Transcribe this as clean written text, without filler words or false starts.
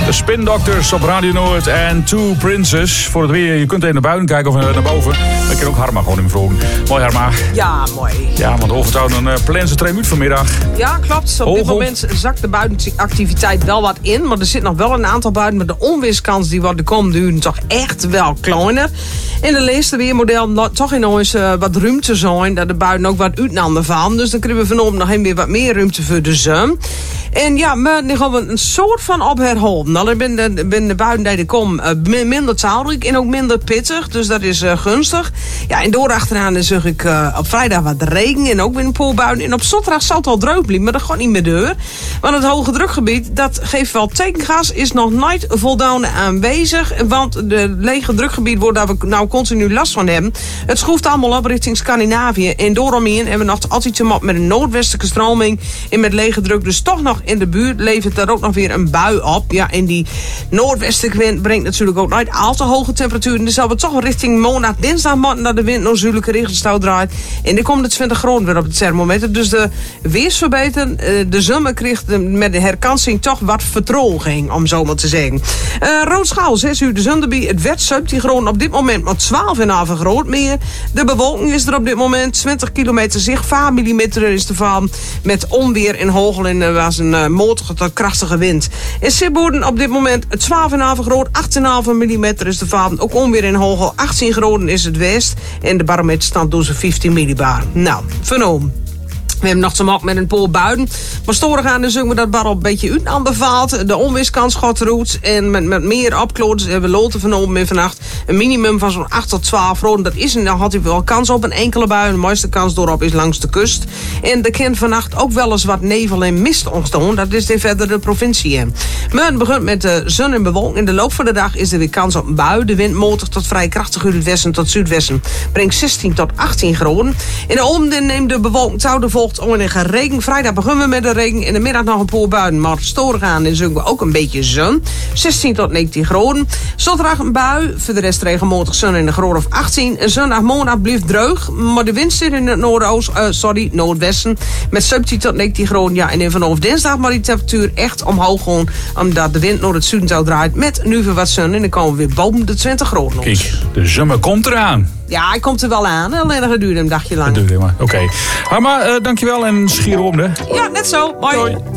De Spin Doctors op Radio Noord en Two Princes. Voor het weer, je kunt even naar buiten kijken of naar boven. Dan kan ook Harma gewoon in vroegen. Mooi Harma. Ja, mooi. Ja, want Overtown een plan ze 2 minuten vanmiddag. Ja, klopt. Op dit moment zakt de buitenactiviteit wel wat in. Maar er zit nog wel een aantal buiten. Maar de onweerskans die wordt de komende uren toch echt wel kleiner. In de laatste weermodel toch in ons wat ruimte zijn. Dat de buiten ook wat uitnanden van. Dus dan krijgen we vanavond nog weer wat meer ruimte voor de zon. En ja, maar dan gaan we een soort van op herholen. Nou, dan ben de buiten die er komen minder taalrijk en ook minder pittig. Dus dat is gunstig. Ja, en door achteraan dan zag ik op vrijdag wat regen en ook weer een paar buien. En op zaterdag zal het wel droog blijven, maar dat gaat niet meer door. Want het hoge drukgebied, dat geeft wel tekengas, is nog nooit voldoende aanwezig. Want de lege drukgebied waar we nou continu last van hebben, het schroeft allemaal op richting Scandinavië. En daaromheen hebben we nog altijd te maken met een noordwestelijke stroming en met lege druk. Dus toch nog in de buurt levert daar ook nog weer een bui op. Ja, en die noordwestelijke wind brengt natuurlijk ook nooit al te hoge temperaturen. Dus zal we toch richting maandag, dinsdag dat de wind noordzuidelijke richting draait. En dan komt de 20 graden weer op het thermometer. Dus de weersverbetering, de zomer kreeg met de herkansing toch wat vertroging, om zo maar te zeggen. Roodschaal, 6 uur de zon erbij. Het werd 17 graden op dit moment, maar 12,5 graden meer. De bewolking is er op dit moment 20 kilometer zicht, 5 millimeter is te vallen. Met onweer en hagel en er was een motorige tot krachtige wind. In Sibboorden op dit moment 12,5 graden, 8,5 millimeter is te vallen. Ook onweer en hagel, 18 graden is het west. En de barometer staat door 15 millibar. Nou, vernomen. We hebben nog te maken met een paar buien. Maar storig aan de zingen we dat bar op een beetje uit aan bevaalt. De onweerskans gaat eruit. En met meer opkloot hebben we loten vernomen in vannacht. Een minimum van zo'n 8 tot 12 graden. Dat is, dan had hij wel kans op een enkele bui. De meeste kans doorop is langs de kust. En er kan vannacht ook wel eens wat nevel en mist ontstaan. Dat is de verdere provincie in. Maar het begint met de zon en bewolking. In de loop van de dag is er weer kans op een bui. De wind motor tot vrij krachtig uit het westen tot zuidwesten. Brengt 16 tot 18 graden. In de ochtend neemt de bewolking touw de volgt onenige regen. Vrijdag beginnen we met de regen. In de middag nog een paar buien. Maar storig aan en zingen we ook een beetje zon. 16 tot 19 graden. Zaterdag een bui. Voor de rest regenmatig zon in de graad of 18. En zondag maandag blijft droog. Maar de wind zit in het noordwesten. Met 17 tot 19 graden. Ja, en vanaf dinsdag maar die temperatuur echt omhoog gaan. Omdat de wind naar het zuiden zou draait. Met nu weer wat zon. En dan komen we weer boven de 20 graden. Kijk, de zomer komt eraan. Ja, hij komt er wel aan. Alleen dat duurt een dagje lang. Oké. Maar dankjewel en schier om, hè? Ja, net zo. Hoi.